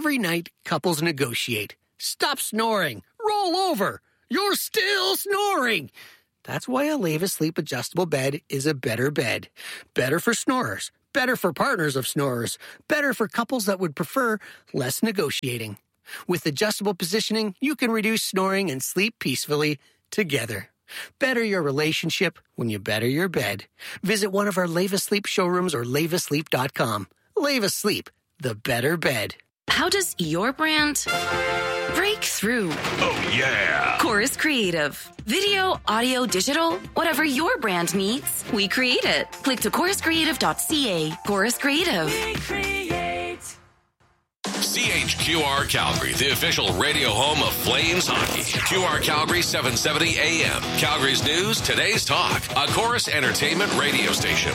Every night, couples negotiate. Stop snoring. Roll over. You're still snoring. That's why a Leva Sleep adjustable bed is a better bed. Better for snorers. Better for partners of snorers. Better for couples that would prefer less negotiating. With adjustable positioning, you can reduce snoring and sleep peacefully together. Better your relationship when you better your bed. Visit one of our Leva Sleep showrooms or levasleep.com. Leva Sleep, the better bed. How does your brand break through? Oh, yeah. Chorus Creative. Video, audio, digital, whatever your brand needs, we create it. Click to choruscreative.ca. Chorus Creative. We create. CHQR Calgary, the official radio home of Flames hockey. QR Calgary 770 AM. Calgary's news, today's talk. A Chorus Entertainment radio station.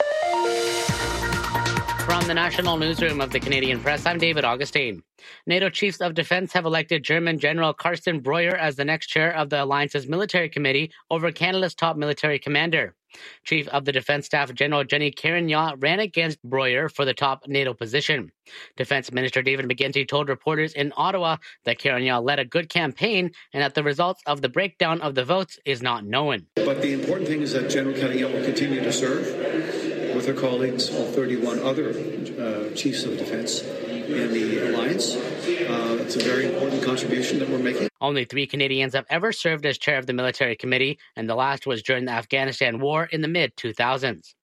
From the National Newsroom of the Canadian Press, I'm David Augustine. NATO Chiefs of Defence have elected German General Carsten Breuer as the next chair of the Alliance's Military Committee over Canada's top military commander. Chief of the Defence Staff General Jenny Carignan ran against Breuer for the top NATO position. Defence Minister David McGuinty told reporters in Ottawa that Carignan led a good campaign and that the results of the breakdown of the votes is not known. But the important thing is that General Carignan will continue to serve with her colleagues, all 31 other chiefs of defence in the alliance. It's a very important contribution that we're making. Only 3 Canadians have ever served as chair of the military committee, and the last was during the Afghanistan war in the mid-2000s.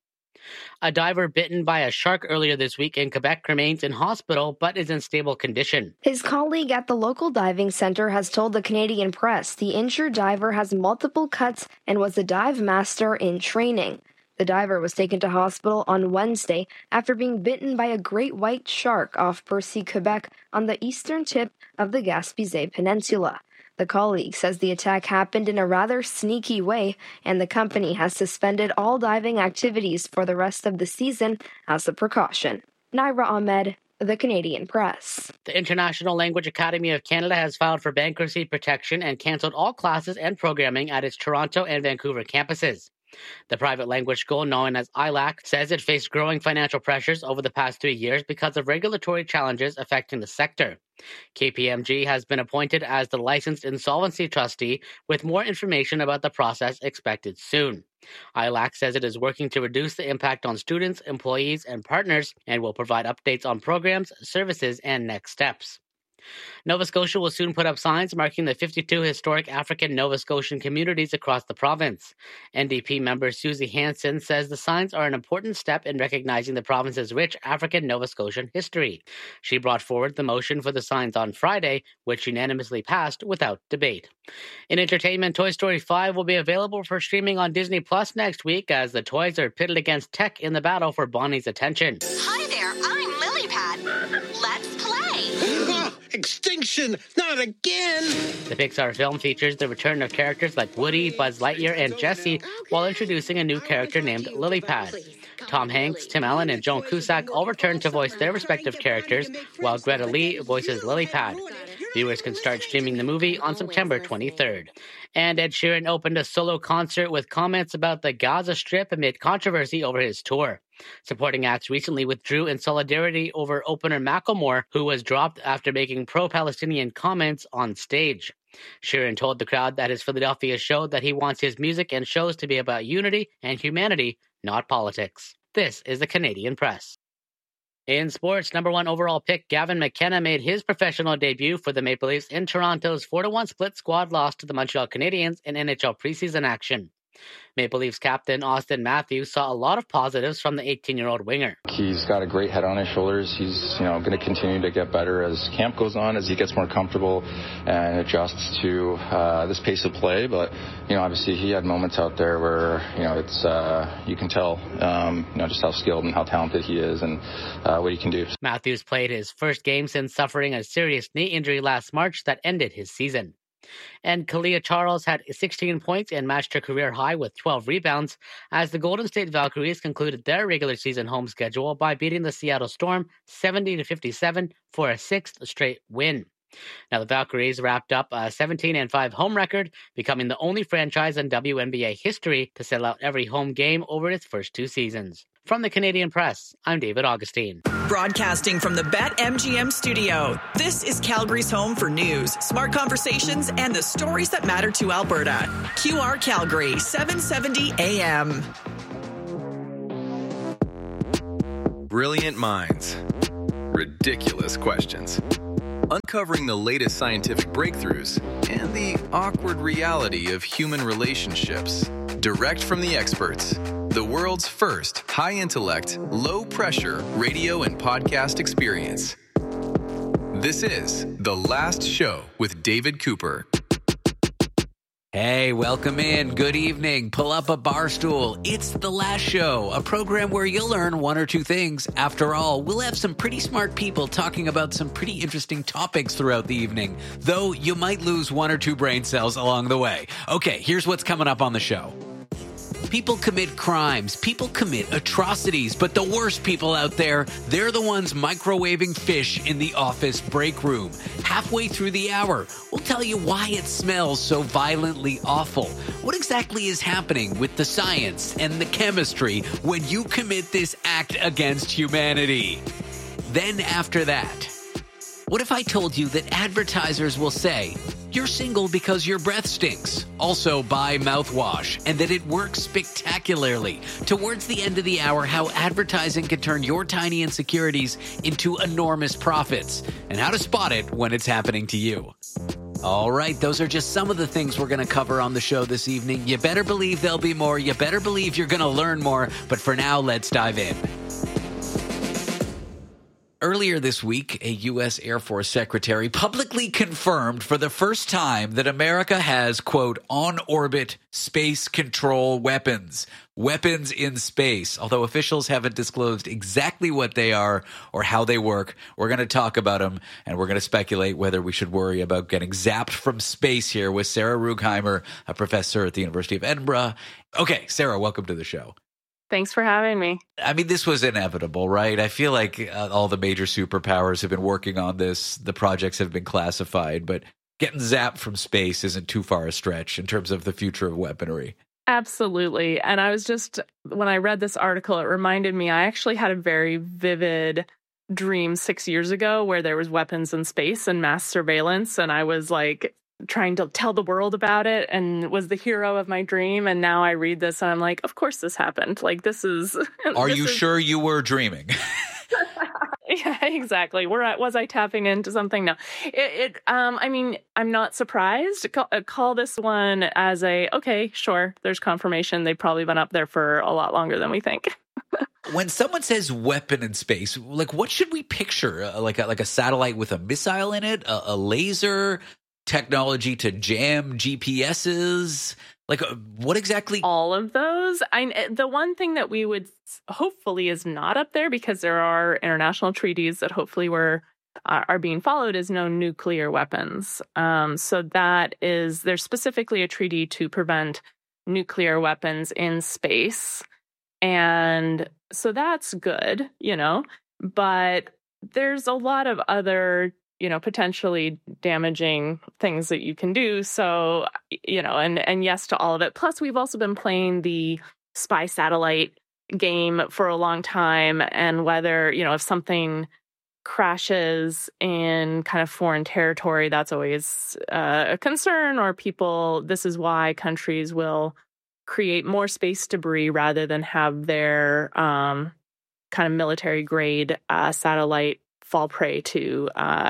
A diver bitten by a shark earlier this week in Quebec remains in hospital but is in stable condition. His colleague at the local diving center has told the Canadian Press the injured diver has multiple cuts and was a dive master in training. The diver was taken to hospital on Wednesday after being bitten by a great white shark off Percy, Quebec, on the eastern tip of the Gaspésie Peninsula. The colleague says the attack happened in a rather sneaky way, and the company has suspended all diving activities for the rest of the season as a precaution. Naira Ahmed, The Canadian Press. The International Language Academy of Canada has filed for bankruptcy protection and cancelled all classes and programming at its Toronto and Vancouver campuses. The private language school, known as ILAC, says it faced growing financial pressures over the past 3 years because of regulatory challenges affecting the sector. KPMG has been appointed as the licensed insolvency trustee, with more information about the process expected soon. ILAC says it is working to reduce the impact on students, employees, and partners, and will provide updates on programs, services, and next steps. Nova Scotia will soon put up signs marking the 52 historic African Nova Scotian communities across the province. NDP member Susie Hansen says the signs are an important step in recognizing the province's rich African Nova Scotian history. She brought forward the motion for the signs on Friday, which unanimously passed without debate. In entertainment, Toy Story 5 will be available for streaming on Disney Plus next week as the toys are pitted against tech in the battle for Bonnie's attention. Hi there, I'm Lilypad. Let's play. Extinction! Not again! The Pixar film features the return of characters like Woody, Buzz Lightyear, and Jessie, while introducing a new character named Lilypad. Tom Hanks, Tim Allen, and Joan Cusack all return to voice their respective characters, while Greta Lee voices Lilypad. Viewers can start streaming the movie on September 23rd. And Ed Sheeran opened a solo concert with comments about the Gaza Strip amid controversy over his tour. Supporting acts recently withdrew in solidarity over opener Macklemore, who was dropped after making pro-Palestinian comments on stage. Sheeran told the crowd at his Philadelphia show that he wants his music and shows to be about unity and humanity, not politics. This is the Canadian Press. In sports, number 1 overall pick Gavin McKenna made his professional debut for the Maple Leafs in Toronto's 4-1 split squad loss to the Montreal Canadiens in NHL preseason action. Maple Leafs captain Austin Matthews saw a lot of positives from the 18-year-old winger. He's got a great head on his shoulders. He's, going to continue to get better as camp goes on, as he gets more comfortable and adjusts to this pace of play. But, obviously he had moments out there where, it's you can tell, just how skilled and how talented he is and what he can do. Matthews played his first game since suffering a serious knee injury last March that ended his season. And Kalia Charles had 16 points and matched her career high with 12 rebounds as the Golden State Valkyries concluded their regular season home schedule by beating the Seattle Storm 70-57 for a 6th straight win. Now, the Valkyries wrapped up a 17-5 home record, becoming the only franchise in WNBA history to sell out every home game over its first 2 seasons. From the Canadian Press, I'm David Augustine. Broadcasting from the BetMGM studio, this is Calgary's home for news, smart conversations, and the stories that matter to Alberta. QR Calgary, 770 AM. Brilliant minds. Ridiculous questions. Uncovering the latest scientific breakthroughs and the awkward reality of human relationships. Direct from the experts. The world's first high-intellect, low-pressure radio and podcast experience. This is The Last Show with David Cooper. Hey, welcome in. Good evening. Pull up a bar stool. It's The Last Show, a program where you'll learn 1 or 2 things. After all, we'll have some pretty smart people talking about some pretty interesting topics throughout the evening, though you might lose 1 or 2 brain cells along the way. Okay, here's what's coming up on the show. People commit crimes, people commit atrocities, but the worst people out there, they're the ones microwaving fish in the office break room. Halfway through the hour, we'll tell you why it smells so violently awful. What exactly is happening with the science and the chemistry when you commit this act against humanity? Then after that, what if I told you that advertisers will say, you're single because your breath stinks. Also, buy mouthwash, and that it works spectacularly. Towards the end of the hour, how advertising can turn your tiny insecurities into enormous profits, and how to spot it when it's happening to you. All right, those are just some of the things we're going to cover on the show this evening. You better believe there'll be more. You better believe you're going to learn more. But for now, let's dive in. Earlier this week, a U.S. Air Force secretary publicly confirmed for the first time that America has, quote, on-orbit space control weapons. Weapons in space. Although officials haven't disclosed exactly what they are or how they work, we're going to talk about them, and we're going to speculate whether we should worry about getting zapped from space here with Sarah Rugheimer, a professor at the University of Edinburgh. Okay, Sarah, welcome to the show. Thanks for having me. I mean, this was inevitable, right? I feel like all the major superpowers have been working on this. The projects have been classified, but getting zapped from space isn't too far a stretch in terms of the future of weaponry. Absolutely. And I was just, when I read this article, it reminded me, I actually had a very vivid dream 6 years ago where there was weapons in space and mass surveillance. And I was like, trying to tell the world about it and was the hero of my dream. And now I read this and I'm like, of course this happened. Like, this is... Are you sure you were dreaming? Yeah, exactly. Was I tapping into something? No. I mean, I'm not surprised. Call this one as okay, sure, there's confirmation. They've probably been up there for a lot longer than we think. When someone says weapon in space, like, what should we picture? Like a satellite with a missile in it? A laser? Technology to jam GPSs? Like, what exactly? All of those. The one thing that we would hopefully is not up there, because there are international treaties that hopefully are being followed, is no nuclear weapons. So that is, there's specifically a treaty to prevent nuclear weapons in space. And so that's good, but there's a lot of other potentially damaging things that you can do. So, and yes to all of it. Plus, we've also been playing the spy satellite game for a long time. And whether, if something crashes in kind of foreign territory, that's always a concern, or this is why countries will create more space debris rather than have their kind of military grade satellite fall prey to,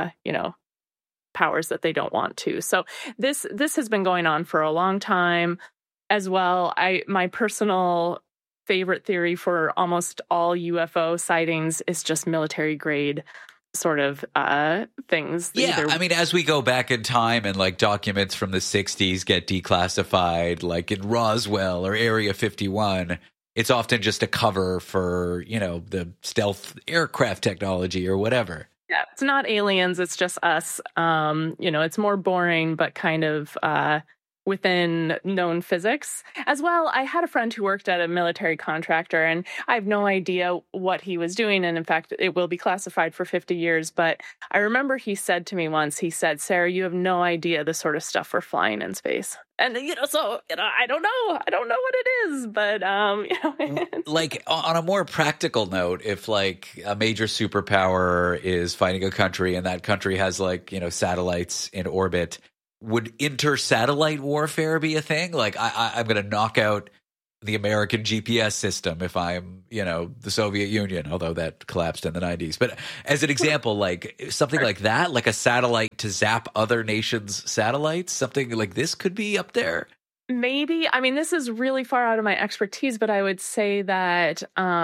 powers that they don't want to. So this has been going on for a long time as well. My personal favorite theory for almost all UFO sightings is just military grade sort of things. Yeah, I mean, as we go back in time and like documents from the 60s get declassified, like in Roswell or Area 51, it's often just a cover for, the stealth aircraft technology or whatever. Yeah, it's not aliens. It's just us. It's more boring, but kind of within known physics. As well, I had a friend who worked at a military contractor, and I have no idea what he was doing. And in fact, it will be classified for 50 years. But I remember he said to me once, he said, "Sarah, you have no idea the sort of stuff we're flying in space." And, I don't know what it is, but, Like, on a more practical note, if, like, a major superpower is fighting a country and that country has, like, satellites in orbit, would inter-satellite warfare be a thing? Like, I'm going to knock out the American GPS system if I'm, the Soviet Union, although that collapsed in the 90s. But as an example, like something like that, like a satellite to zap other nations' satellites, something like this could be up there. Maybe. I mean, this is really far out of my expertise, but I would say that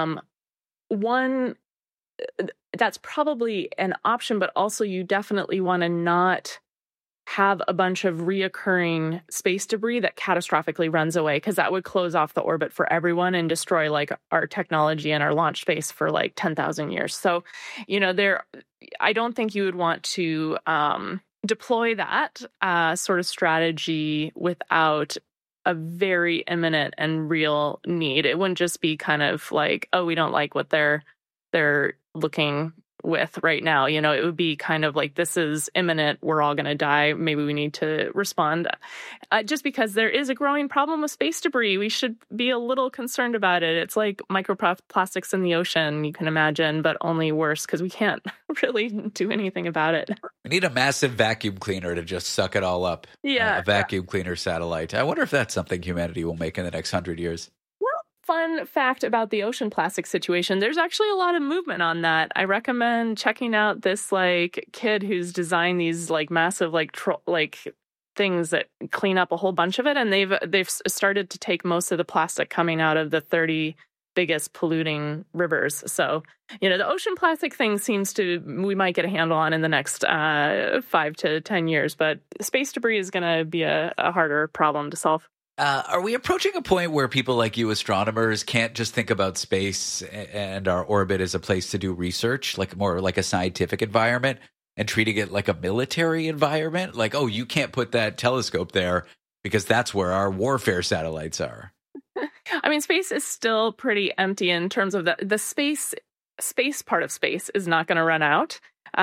one, that's probably an option, but also you definitely want to not have a bunch of reoccurring space debris that catastrophically runs away, because that would close off the orbit for everyone and destroy like our technology and our launch space for like 10,000 years. So, I don't think you would want to deploy that sort of strategy without a very imminent and real need. It wouldn't just be kind of like, oh, we don't like what they're looking with right now. It would be kind of like, this is imminent, we're all going to die, maybe we need to respond. Just because there is a growing problem with space debris, we should be a little concerned about it. It's like microplastics in the ocean, you can imagine, but only worse because we can't really do anything about it. We need a massive vacuum cleaner to just suck it all up. Yeah. A vacuum cleaner satellite. I wonder if that's something humanity will make in the next 100 years. Fun fact about the ocean plastic situation, there's actually a lot of movement on that. I recommend checking out this like kid who's designed these like massive like things that clean up a whole bunch of it, and they've started to take most of the plastic coming out of the 30 biggest polluting rivers. So, the ocean plastic thing we might get a handle on in the next 5 to 10 years, but space debris is going to be a harder problem to solve. Are we approaching a point where people like you, astronomers, can't just think about space and our orbit as a place to do research, like more like a scientific environment, and treating it like a military environment? Like, oh, you can't put that telescope there because that's where our warfare satellites are. I mean, space is still pretty empty in terms of the space part of space is not going to run out.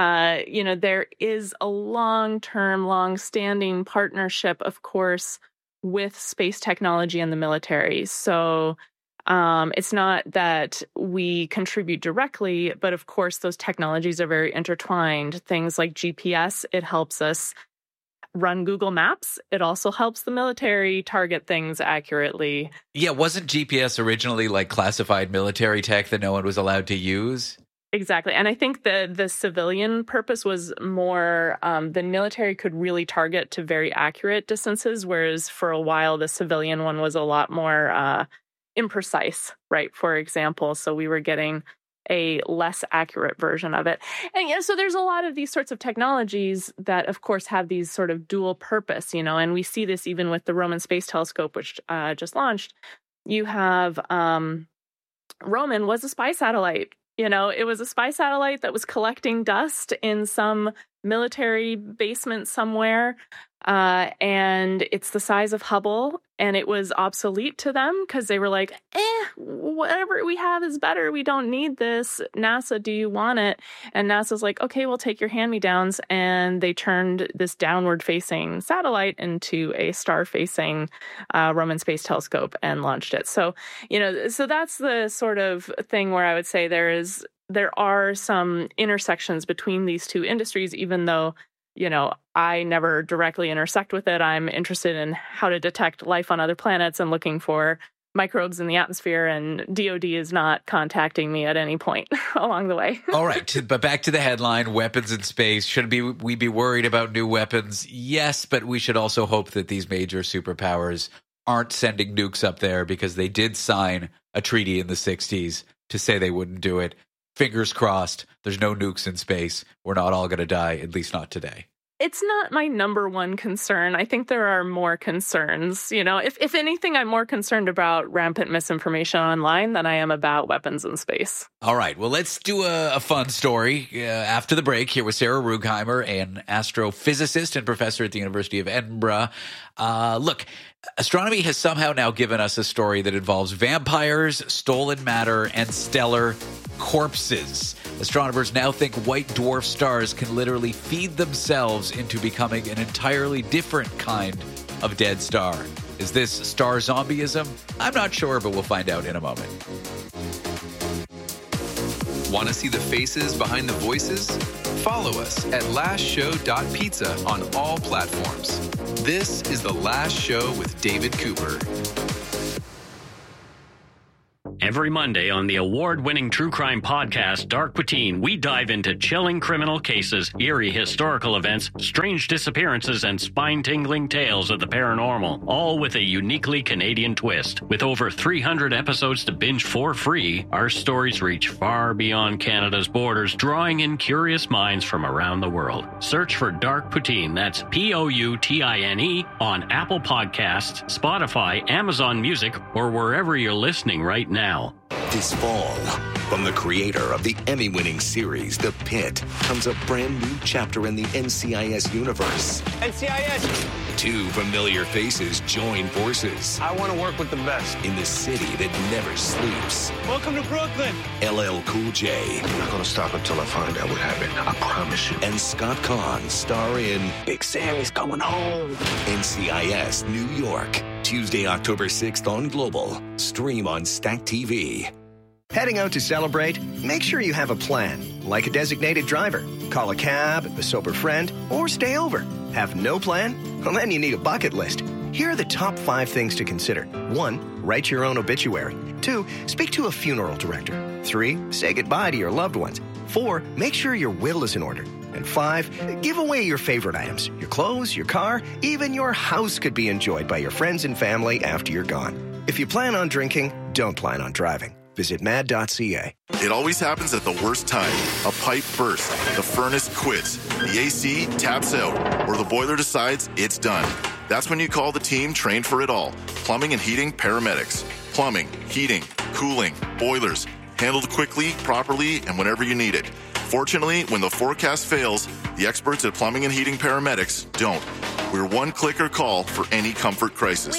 There is a long-term, long-standing partnership, of course, with space technology and the military. So it's not that we contribute directly, but of course those technologies are very intertwined. Things like GPS, it helps us run Google Maps. It also helps the military target things accurately. Yeah, wasn't GPS originally like classified military tech that no one was allowed to use? Exactly. And I think the civilian purpose was more, the military could really target to very accurate distances, whereas for a while the civilian one was a lot more imprecise, right? For example, so we were getting a less accurate version of it. And so there's a lot of these sorts of technologies that, of course, have these sort of dual purpose, and we see this even with the Roman Space Telescope, which just launched. You have Roman was a spy satellite. It was a spy satellite that was collecting dust in some military basement somewhere. And it's the size of Hubble. And it was obsolete to them because they were like, whatever we have is better. We don't need this. NASA, do you want it? And NASA's like, okay, we'll take your hand-me-downs. And they turned this downward-facing satellite into a star-facing Roman Space Telescope and launched it. So, so that's the sort of thing where I would say there are some intersections between these two industries, even though I never directly intersect with it. I'm interested in how to detect life on other planets and looking for microbes in the atmosphere, and DOD is not contacting me at any point along the way. All right, but back to the headline, weapons in space. Should we be worried about new weapons? Yes, but we should also hope that these major superpowers aren't sending nukes up there because they did sign a treaty in the 60s to say they wouldn't do it. Fingers crossed, there's no nukes in space. We're not all going to die, at least not today. It's not my number one concern. I think there are more concerns. You know, if anything, I'm more concerned about rampant misinformation online than I am about weapons in space. All right. Well, let's do a fun story after the break here with Sarah Rugheimer, an astrophysicist and professor at the University of Edinburgh. Look, astronomy has somehow now given us a story that involves vampires, stolen matter, and stellar corpses. Astronomers now think white dwarf stars can literally feed themselves into becoming an entirely different kind of dead star. Is this star zombieism? I'm not sure, but we'll find out in a moment. Want to see the faces behind the voices? Follow us at lastshow.pizza on all platforms. This is The Last Show with David Cooper. Every Monday on the award-winning true crime podcast, Dark Poutine, we dive into chilling criminal cases, eerie historical events, strange disappearances, and spine-tingling tales of the paranormal, all with a uniquely Canadian twist. With over 300 episodes to binge for free, our stories reach far beyond Canada's borders, drawing in curious minds from around the world. Search for Dark Poutine, that's Poutine, on Apple Podcasts, Spotify, Amazon Music, or wherever you're listening right now. This fall, from the creator of the Emmy-winning series The Pit, comes a brand new chapter in the NCIS universe. NCIS! Two familiar faces join forces. I want to work with the best. In the city that never sleeps. Welcome to Brooklyn! LL Cool J. I'm not going to stop until I find out what happened. I promise you. And Scott Conn star in Big Sam is coming home. NCIS New York. Tuesday, October 6th on Global. Stream on Stack TV. Heading out to celebrate? Make sure you have a plan, like a designated driver. Call a cab, a sober friend, or stay over. Have no plan? Well, then you need a bucket list. Here are the top 5 things to consider. 1, write your own obituary. 2, speak to a funeral director. 3, say goodbye to your loved ones. 4, make sure your will is in order. And 5, give away your favorite items. Your clothes, your car, even your house could be enjoyed by your friends and family after you're gone. If you plan on drinking, don't plan on driving. Visit mad.ca. It always happens at the worst time. A pipe bursts, the furnace quits, the AC taps out, or the boiler decides it's done. That's when you call the team trained for it all. Plumbing and heating paramedics. Plumbing, heating, cooling, boilers. Handled quickly, properly, and whenever you need it. Fortunately, when the forecast fails, the experts at Plumbing and Heating Paramedics don't. We're one clicker call for any comfort crisis.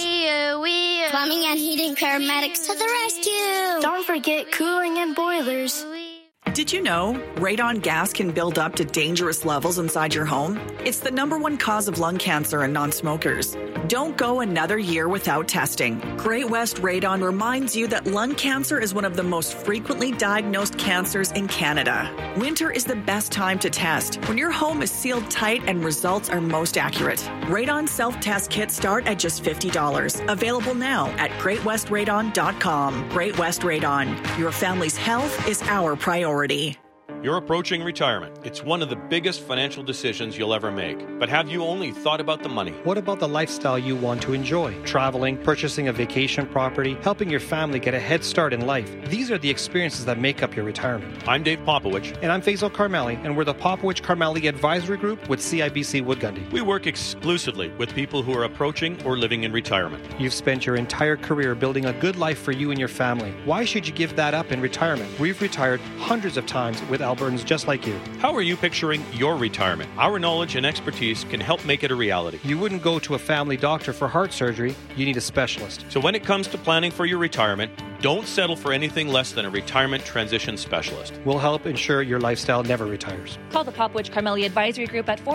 Plumbing and Heating Paramedics to the rescue! Don't forget cooling and boilers. Did you know radon gas can build up to dangerous levels inside your home? It's the #1 cause of lung cancer in non-smokers. Don't go another year without testing. Great West Radon reminds you that lung cancer is one of the most frequently diagnosed cancers in Canada. Winter is the best time to test, when your home is sealed tight and results are most accurate. Radon self-test kits start at just $50. Available now at greatwestradon.com. Great West Radon. Your family's health is our priority. You're approaching retirement. It's one of the biggest financial decisions you'll ever make. But have you only thought about the money? What about the lifestyle you want to enjoy? Traveling, purchasing a vacation property, helping your family get a head start in life. These are the experiences that make up your retirement. I'm Dave Popowich. And I'm Faisal Karmali, and we're the Popowich Karmali Advisory Group with CIBC Wood Gundy. We work exclusively with people who are approaching or living in retirement. You've spent your entire career building a good life for you and your family. Why should you give that up in retirement? We've retired hundreds of times with Albertans just like you. How are you picturing your retirement? Our knowledge and expertise can help make it a reality. You wouldn't go to a family doctor for heart surgery. You need a specialist. So when it comes to planning for your retirement, don't settle for anything less than a retirement transition specialist. We'll help ensure your lifestyle never retires. Call the Popowich Karmali Advisory Group at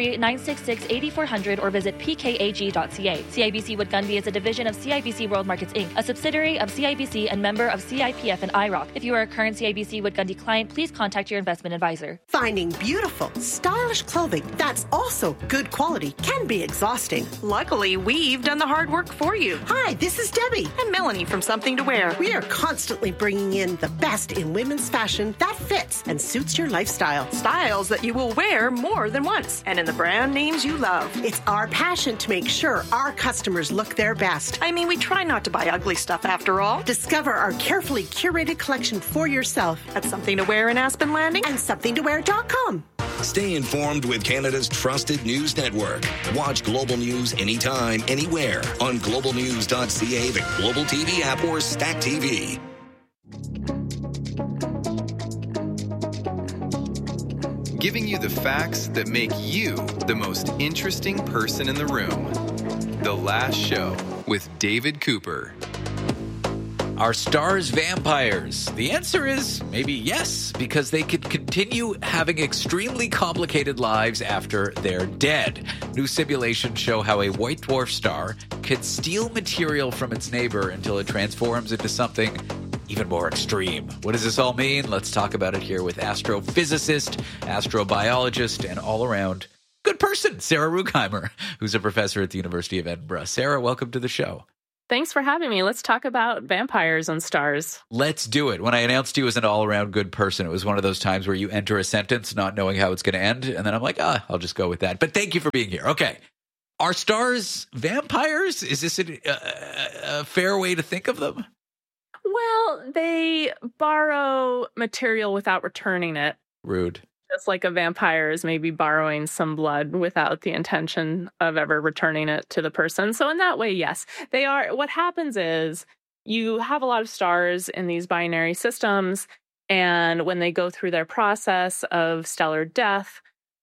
403-966-8400 or visit pkag.ca. CIBC Wood Gundy is a division of CIBC World Markets Inc., a subsidiary of CIBC and member of CIPF and IROC. If you are a current CIBC Wood Gundy client, please contact your investment advisor. Finding beautiful, stylish clothing that's also good quality can be exhausting. Luckily, we've done the hard work for you. Hi, this is Debbie. And Melanie from Something to Wear. We are constantly bringing in the best in women's fashion that fits and suits your lifestyle. Styles that you will wear more than once, and in the brand names you love. It's our passion to make sure our customers look their best. I mean, we try not to buy ugly stuff after all. Discover our carefully curated collection for yourself at Something to Wear in Aspen Landing and somethingtowear.com. Stay informed with Canada's trusted news network. Watch Global News anytime, anywhere on globalnews.ca, the Global TV app, or Stack TV. Giving you the facts that make you the most interesting person in the room. The Last Show with David Cooper. Are stars vampires? The answer is maybe yes, because they could continue having extremely complicated lives after they're dead. New simulations show how a white dwarf star could steal material from its neighbor until it transforms into something even more extreme. What does this all mean? Let's talk about it here with astrophysicist, astrobiologist, and all-around good person, Sarah Ruegheimer, who's a professor at the University of Edinburgh. Sarah, welcome to the show. Thanks for having me. Let's talk about vampires and stars. Let's do it. When I announced you as an all-around good person, it was one of those times where you enter a sentence not knowing how it's going to end, and then I'm like, I'll just go with that. But thank you for being here. Okay. Are stars vampires? Is this a fair way to think of them? Well, they borrow material without returning it. Rude. Just like a vampire is maybe borrowing some blood without the intention of ever returning it to the person. So in that way, yes, they are. What happens is you have a lot of stars in these binary systems, and when they go through their process of stellar death,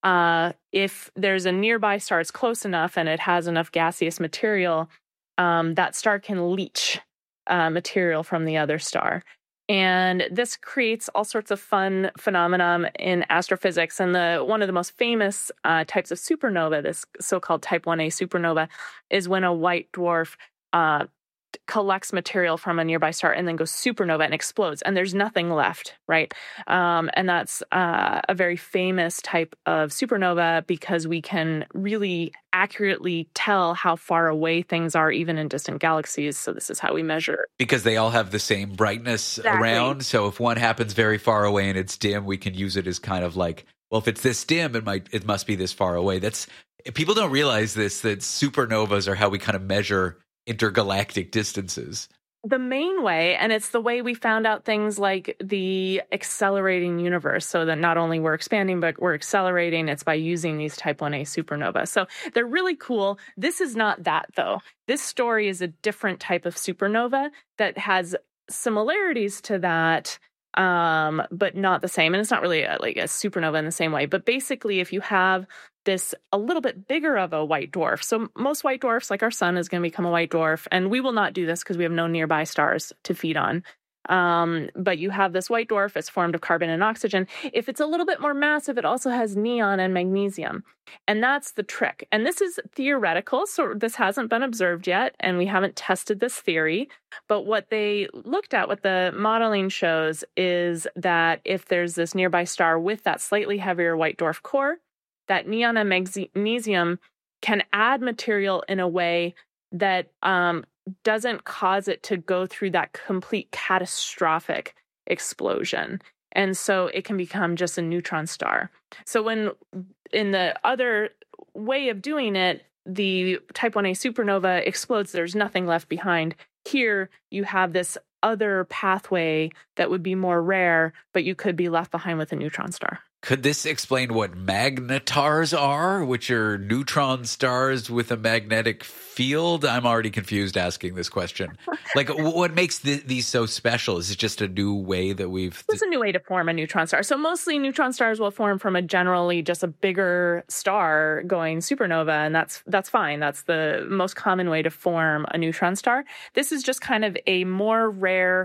if there's a nearby star that's close enough and it has enough gaseous material, that star can leach material from the other star. And this creates all sorts of fun phenomena in astrophysics. And one of the most famous types of supernova, this so-called Type 1a supernova, is when a white dwarf collects material from a nearby star and then goes supernova and explodes, and there's nothing left, right? And that's a very famous type of supernova because we can really accurately tell how far away things are, even in distant galaxies. So this is how we measure. Because they all have the same brightness around. So if one happens very far away and it's dim, we can use it as kind of like, well, if it's this dim, it must be this far away. People don't realize this, that supernovas are how we kind of measure intergalactic distances. The main way, and it's the way we found out things like the accelerating universe, so that not only we're expanding, but we're accelerating, it's by using these Type 1a supernovae. So they're really cool. This is not that, though. This story is a different type of supernova that has similarities to that, but not the same. And it's not really like a supernova in the same way. But basically, if you have this a little bit bigger of a white dwarf. So most white dwarfs, like our sun, is going to become a white dwarf. And we will not do this because we have no nearby stars to feed on. But you have this white dwarf. It's formed of carbon and oxygen. If it's a little bit more massive, it also has neon and magnesium. And that's the trick. And this is theoretical. So this hasn't been observed yet. And we haven't tested this theory. But what they looked at, what the modeling shows, is that if there's this nearby star with that slightly heavier white dwarf core, that neon and magnesium can add material in a way that doesn't cause it to go through that complete catastrophic explosion. And so it can become just a neutron star. So when in the other way of doing it, the Type 1a supernova explodes, there's nothing left behind. Here you have this other pathway that would be more rare, but you could be left behind with a neutron star. Could this explain what magnetars are, which are neutron stars with a magnetic field? I'm already confused asking this question. Like, what makes these so special? Is it just a new way that It's a new way to form a neutron star. So mostly neutron stars will form from generally just a bigger star going supernova, and that's fine. That's the most common way to form a neutron star. This is just kind of a more rare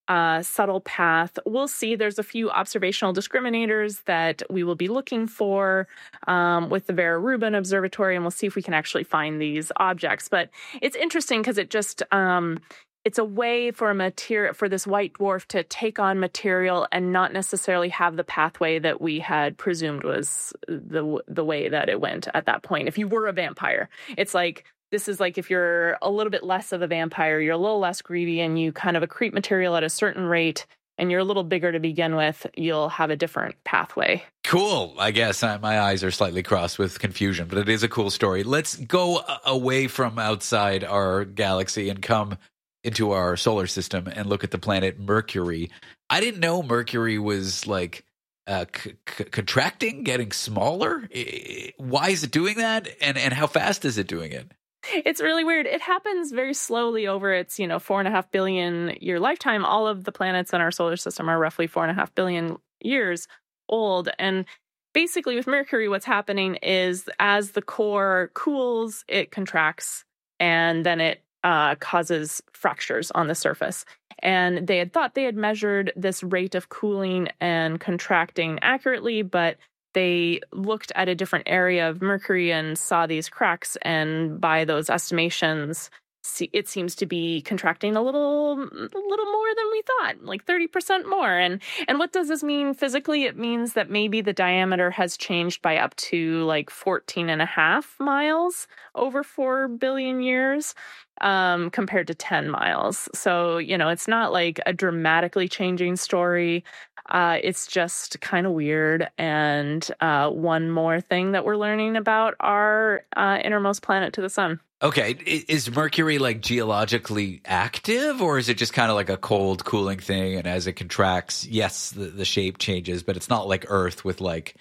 subtle path. We'll see. There's a few observational discriminators that we will be looking for with the Vera Rubin Observatory, and we'll see if we can actually find these objects. But it's interesting because it just it's a way for this white dwarf to take on material and not necessarily have the pathway that we had presumed was the way that it went at that point. If you were a vampire, it's like, this is like if you're a little bit less of a vampire, you're a little less greedy, and you kind of accrete material at a certain rate, and you're a little bigger to begin with, you'll have a different pathway. Cool. I guess my eyes are slightly crossed with confusion, but it is a cool story. Let's go away from outside our galaxy and come into our solar system and look at the planet Mercury. I didn't know Mercury was like contracting, getting smaller? Why is it doing that? And how fast is it doing it? It's really weird. It happens very slowly over its, 4.5 billion year lifetime. All of the planets in our solar system are roughly 4.5 billion years old. And basically with Mercury, what's happening is as the core cools, it contracts, and then it causes fractures on the surface. And they had thought they had measured this rate of cooling and contracting accurately, but they looked at a different area of Mercury and saw these cracks. And by those estimations, it seems to be contracting a little more than we thought, like 30% more. And what does this mean physically? It means that maybe the diameter has changed by up to like 14.5 miles over 4 billion years compared to 10 miles. So, it's not like a dramatically changing story. It's just kind of weird. And one more thing that we're learning about our innermost planet to the sun. Okay, is Mercury like geologically active, or is it just kind of like a cold cooling thing? And as it contracts, yes, the shape changes, but it's not like Earth with like,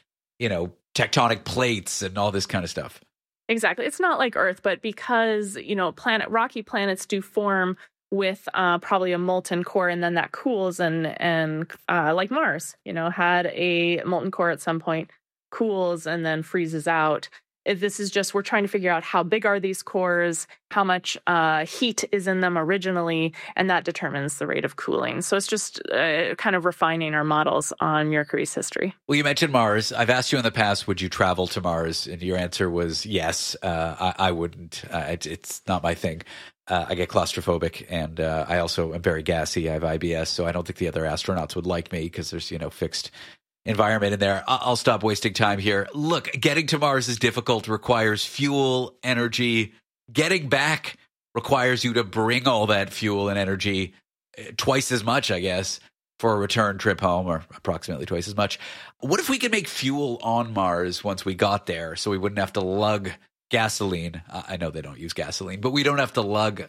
tectonic plates and all this kind of stuff. Exactly. It's not like Earth, but because, rocky planets do form with probably a molten core, and then that cools and like Mars, had a molten core at some point, cools and then freezes out. This is just, we're trying to figure out how big are these cores, how much heat is in them originally, and that determines the rate of cooling. So it's just kind of refining our models on Mercury's history. Well, you mentioned Mars. I've asked you in the past, would you travel to Mars? And your answer was yes. I wouldn't. It's not my thing. I get claustrophobic, and I also am very gassy. I have IBS, so I don't think the other astronauts would like me because there's, fixed environment in there. I'll stop wasting time here. Look, getting to Mars is difficult, requires fuel, energy. Getting back requires you to bring all that fuel and energy, twice as much, I guess, for a return trip home, or approximately twice as much. What if we could make fuel on Mars once we got there so we wouldn't have to lug gasoline? I know they don't use gasoline, but we don't have to lug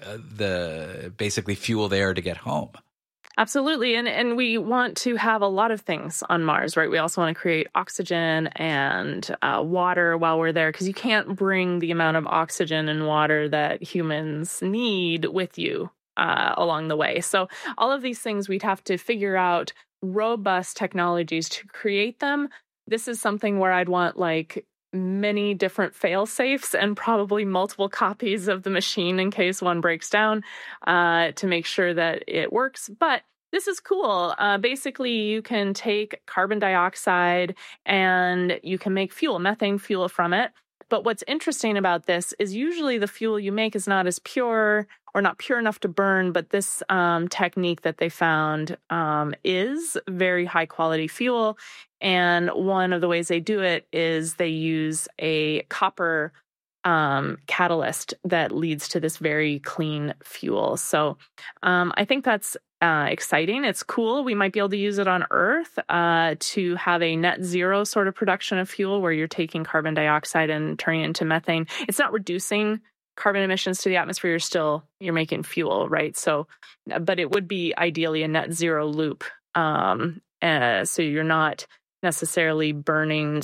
the basically fuel there to get home. Absolutely. And we want to have a lot of things on Mars, right? We also want to create oxygen and water while we're there, because you can't bring the amount of oxygen and water that humans need with you along the way. So all of these things, we'd have to figure out robust technologies to create them. This is something where I'd want like many different fail safes and probably multiple copies of the machine in case one breaks down to make sure that it works. But this is cool. Basically, you can take carbon dioxide and you can make fuel, methane fuel from it. But what's interesting about this is usually the fuel you make is not as pure or not pure enough to burn, but this technique that they found is very high quality fuel. And one of the ways they do it is they use a copper catalyst that leads to this very clean fuel. So I think that's exciting. It's cool. We might be able to use it on Earth to have a net zero sort of production of fuel where you're taking carbon dioxide and turning it into methane. It's not reducing carbon emissions to the atmosphere. You're making fuel, right? So, but it would be ideally a net zero loop. So you're not necessarily burning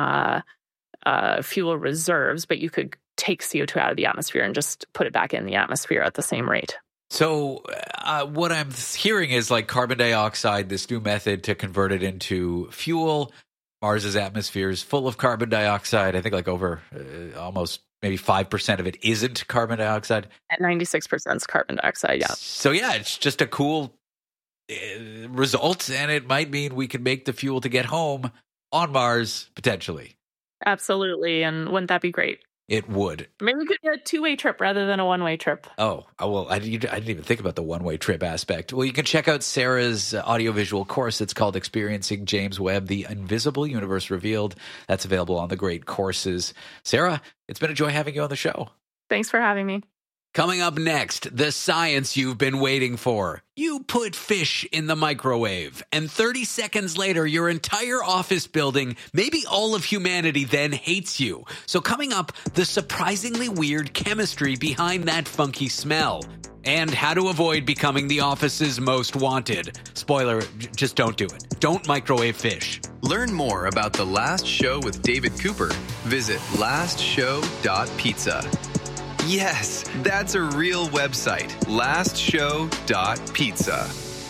fuel reserves, but you could take CO2 out of the atmosphere and just put it back in the atmosphere at the same rate. So what I'm hearing is like carbon dioxide, this new method to convert it into fuel. Mars's atmosphere is full of carbon dioxide. I think like over almost maybe 5% of it isn't carbon dioxide. At 96% is carbon dioxide, yeah. So yeah, it's just a cool result, and it might mean we can make the fuel to get home on Mars, potentially. Absolutely, and wouldn't that be great? It would. Maybe we could do a two-way trip rather than a one-way trip. Oh, well, I didn't even think about the one-way trip aspect. Well, you can check out Sarah's audiovisual course. It's called Experiencing James Webb, The Invisible Universe Revealed. That's available on the Great Courses. Sarah, it's been a joy having you on the show. Thanks for having me. Coming up next, the science you've been waiting for. You put fish in the microwave, and 30 seconds later, your entire office building, maybe all of humanity, then hates you. So coming up, the surprisingly weird chemistry behind that funky smell. And how to avoid becoming the office's most wanted. Spoiler, just don't do it. Don't microwave fish. Learn more about The Last Show with David Cooper. Visit lastshow.pizza. Yes, that's a real website. lastshow.pizza.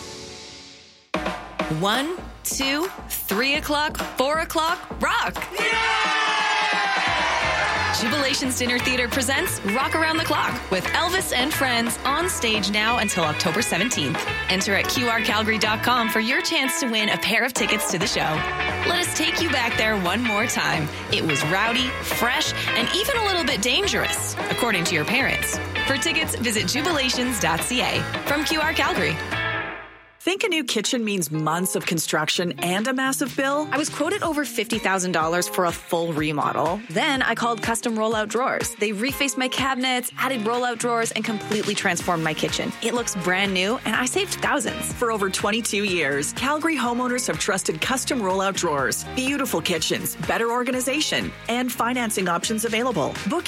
1, 2, 3 o'clock, 4 o'clock, rock! Jubilation's Dinner Theater presents Rock Around the Clock with Elvis and Friends on stage now until October 17th. Enter at qrcalgary.com for your chance to win a pair of tickets to the show. Let us take you back there one more time. It was rowdy, fresh, and even a little bit dangerous, according to your parents. For tickets, visit jubilations.ca. From QR Calgary. Think a new kitchen means months of construction and a massive bill? I was quoted over $50,000 for a full remodel. Then I called Custom Rollout Drawers. They refaced my cabinets, added rollout drawers, and completely transformed my kitchen. It looks brand new, and I saved thousands. For over 22 years, Calgary homeowners have trusted Custom Rollout Drawers. Beautiful kitchens, better organization, and financing options available. Book